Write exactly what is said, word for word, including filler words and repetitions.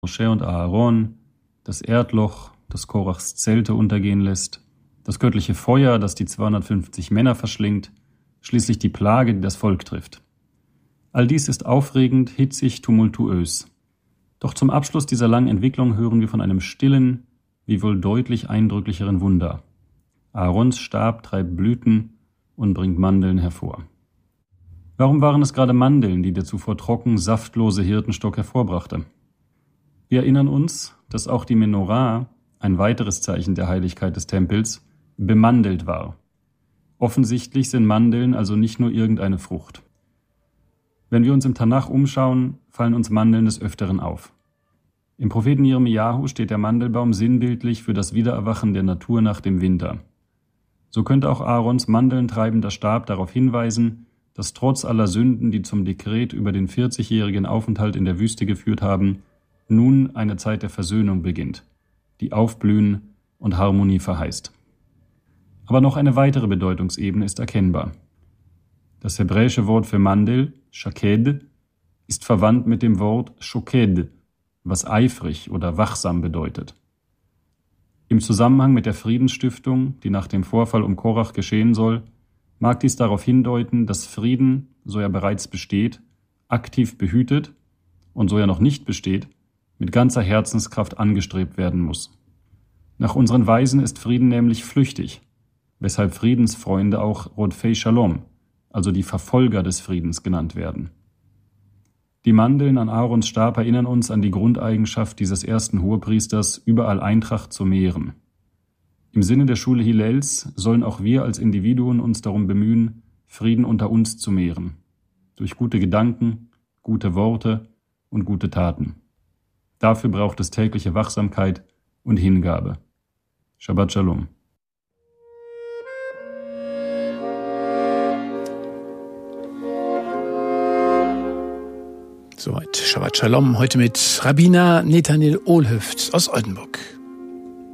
Mosche und Aaron, das Erdloch, das Korachs Zelte untergehen lässt, das göttliche Feuer, das die zweihundertfünfzig Männer verschlingt, schließlich die Plage, die das Volk trifft. All dies ist aufregend, hitzig, tumultuös. Doch zum Abschluss dieser langen Entwicklung hören wir von einem stillen, wiewohl deutlich eindrücklicheren Wunder. Aarons Stab treibt Blüten und bringt Mandeln hervor. Warum waren es gerade Mandeln, die der zuvor trocken, saftlose Hirtenstock hervorbrachte? Wir erinnern uns, dass auch die Menorah, ein weiteres Zeichen der Heiligkeit des Tempels, bemandelt war. Offensichtlich sind Mandeln also nicht nur irgendeine Frucht. Wenn wir uns im Tanach umschauen, fallen uns Mandeln des Öfteren auf. Im Propheten Jeremiahu steht der Mandelbaum sinnbildlich für das Wiedererwachen der Natur nach dem Winter. So könnte auch Aarons Mandeln treibender Stab darauf hinweisen, dass trotz aller Sünden, die zum Dekret über den vierzigjährigen Aufenthalt in der Wüste geführt haben, nun eine Zeit der Versöhnung beginnt, die Aufblühen und Harmonie verheißt. Aber noch eine weitere Bedeutungsebene ist erkennbar. Das hebräische Wort für Mandel, Shaked, ist verwandt mit dem Wort Shoked, was eifrig oder wachsam bedeutet. Im Zusammenhang mit der Friedensstiftung, die nach dem Vorfall um Korach geschehen soll, mag dies darauf hindeuten, dass Frieden, so er bereits besteht, aktiv behütet und so er noch nicht besteht, mit ganzer Herzenskraft angestrebt werden muss. Nach unseren Weisen ist Frieden nämlich flüchtig, weshalb Friedensfreunde auch Rodfei Shalom, also die Verfolger des Friedens, genannt werden. Die Mandeln an Aarons Stab erinnern uns an die Grundeigenschaft dieses ersten Hohepriesters, überall Eintracht zu mehren. Im Sinne der Schule Hillels sollen auch wir als Individuen uns darum bemühen, Frieden unter uns zu mehren, durch gute Gedanken, gute Worte und gute Taten. Dafür braucht es tägliche Wachsamkeit und Hingabe. Shabbat Shalom. Soweit Shabbat Shalom, heute mit Rabbiner Netanel Ohlhöft aus Oldenburg.